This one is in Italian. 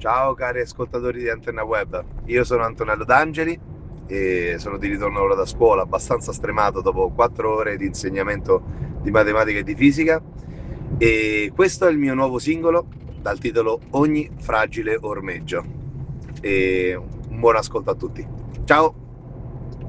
Ciao cari ascoltatori di Antenna Web, io sono Antonello D'Angeli e sono di ritorno ora da scuola, abbastanza stremato dopo 4 ore di insegnamento di matematica e di fisica, e questo è il mio nuovo singolo dal titolo Ogni fragile ormeggio. E un buon ascolto a tutti. Ciao!